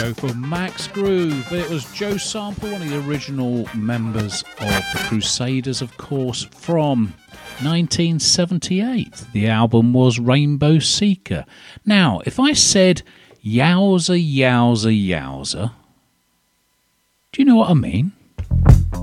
go for Max Groove. It was Joe Sample, one of the original members of the Crusaders, of course, from 1978. The album was Rainbow Seeker. Now, if I said yowza, yowza, yowza, do you know what I mean?